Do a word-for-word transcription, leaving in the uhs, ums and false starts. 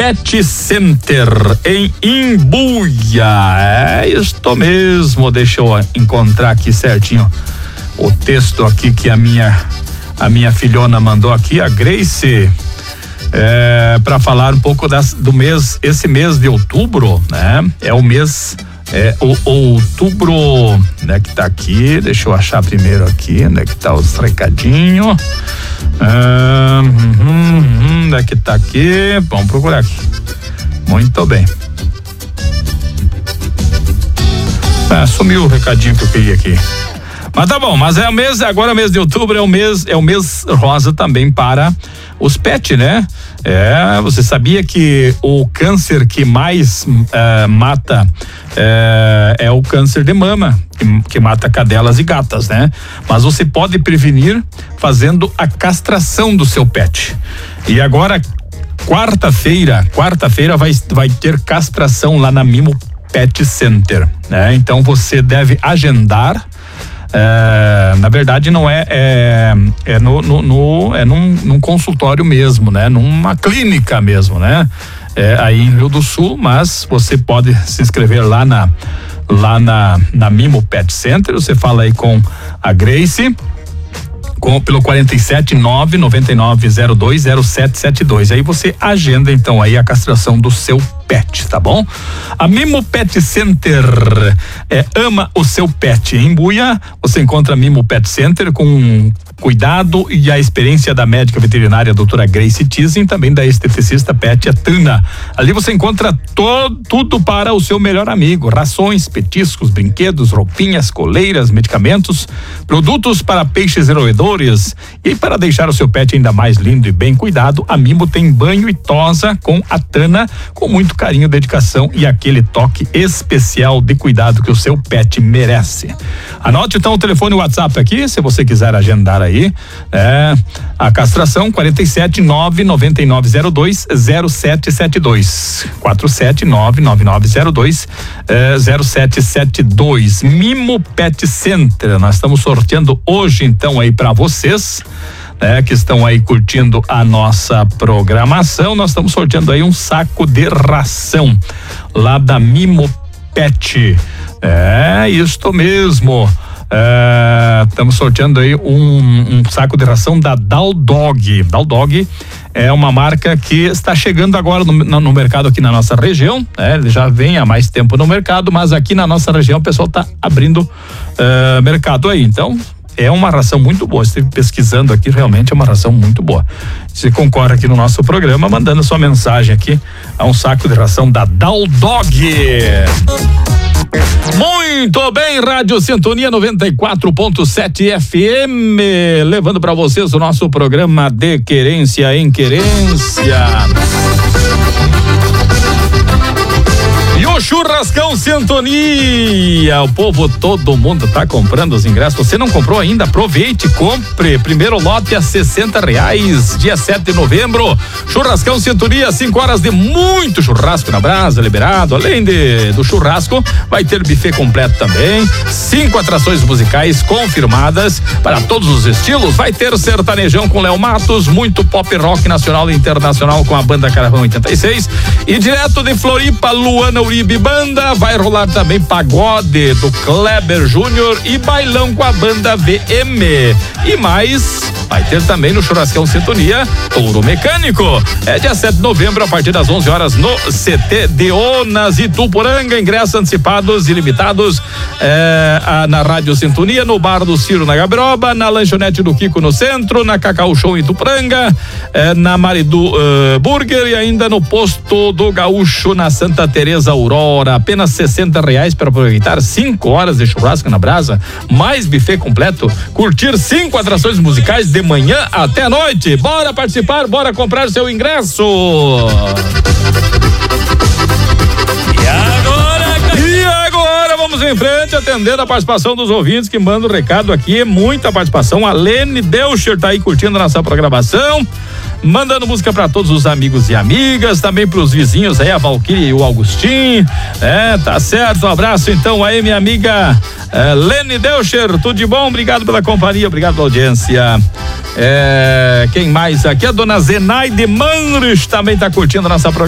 Pet Center em Imbuia. É isto mesmo, deixa eu encontrar aqui certinho o texto aqui que a minha a minha filhona mandou aqui, a Grace, é, para falar um pouco das, do mês, esse mês de outubro, né? É o mês É, o, o outubro, né, que tá aqui, deixa eu achar primeiro aqui, né, que tá os recadinhos, ah, hum, hum, né, que tá aqui, vamos procurar aqui, muito bem, ah, sumiu o recadinho que eu queria aqui, mas tá bom, mas é o mês, agora o mês de outubro é o mês, é o mês rosa também para os pets, né? É, você sabia que o câncer que mais uh, mata uh, é o câncer de mama, que, que mata cadelas e gatas, né? Mas você pode prevenir fazendo a castração do seu pet. E agora, quarta-feira, quarta-feira vai, vai ter castração lá na Mimo Pet Center, né? Então você deve agendar. É, na verdade não é é, é no, no, no é num, num consultório mesmo, né? Numa clínica mesmo, né? É, aí em Rio do Sul, mas você pode se inscrever lá na lá na, na Mimo Pet Center, você fala aí com a Grace com, pelo quarenta e sete, nove noventa e nove, zero dois, zero sete sete dois. Aí você agenda então aí a castração do seu pet, tá bom? A Mimo Pet Center é, ama o seu pet. Em Imbuia, você encontra a Mimo Pet Center com cuidado e a experiência da médica veterinária doutora Grace Tizin, também da esteticista Pet Atana. Ali você encontra todo, tudo para o seu melhor amigo: rações, petiscos, brinquedos, roupinhas, coleiras, medicamentos, produtos para peixes e roedores. E para deixar o seu pet ainda mais lindo e bem cuidado, a Mimo tem banho e tosa com Atana, com muito carinho, dedicação e aquele toque especial de cuidado que o seu pet merece. Anote então o telefone e o WhatsApp aqui, se você quiser agendar aí, é, a castração: quarenta e sete, nove noventa e nove, zero dois, zero sete sete dois, quarenta e sete, nove nove nove, zero dois, zero sete sete dois. Mimo Pet Center, nós estamos sorteando hoje então aí para vocês, né, que estão aí curtindo a nossa programação. Nós estamos sorteando aí um saco de ração lá da Mimo Pet. É, isto mesmo. Estamos é, sorteando aí um, um saco de ração da Daldog. Daldog é uma marca que está chegando agora no, no, no mercado aqui na nossa região, né? Ele já vem há mais tempo no mercado, mas aqui na nossa região o pessoal está abrindo uh, mercado aí. Então, é uma ração muito boa. Estive pesquisando aqui, realmente é uma ração muito boa. Você concorre aqui no nosso programa, mandando sua mensagem aqui a um saco de ração da Daldog. Muito bem, Rádio Sintonia noventa e quatro ponto sete F M, levando para vocês o nosso programa de Querência em Querência. E o Churrascão Sintonia, o povo, todo mundo tá comprando os ingressos. Você não comprou ainda? Aproveite, compre. Primeiro lote a sessenta reais, dia sete de novembro. Churrascão Sintonia, cinco horas de muito churrasco na brasa, liberado. Além de, do churrasco, vai ter buffet completo também. Cinco atrações musicais confirmadas para todos os estilos. Vai ter sertanejão com Léo Matos, muito pop rock nacional e internacional com a banda Caravão oitenta e seis. E direto de Floripa, Luana Uribe Banda. Vai rolar também pagode do Kleber Júnior e bailão com a banda V M. E mais, vai ter também no Churrascão Sintonia Touro Mecânico. É dia sete de novembro, a partir das onze horas, no C T de Onas, Ituporanga. Ingressos antecipados e limitados é, a, na Rádio Sintonia, no Bar do Ciro na Gabiroba, na Lanchonete do Kiko no centro, na Cacau Show em Ituporanga, é, na Maridu uh, Burger e ainda no Posto do Gaúcho na Santa Teresa Aurora. Apenas sessenta reais para aproveitar cinco horas de churrasco na brasa, mais buffet completo, curtir cinco atrações musicais de manhã até a noite. Bora participar, bora comprar o seu ingresso. E agora, e agora vamos em frente, atendendo a participação dos ouvintes que mandam recado aqui, muita participação. A Lene Delcher tá aí curtindo a nossa programação, mandando música para todos os amigos e amigas, também para os vizinhos aí, a Valquíria e o Augustinho. É, tá certo. Um abraço então aí, minha amiga é, Lene Delcher, tudo de bom? Obrigado pela companhia, obrigado pela audiência. É, quem mais aqui? A dona Zenaide Manrich também tá curtindo a nossa programação.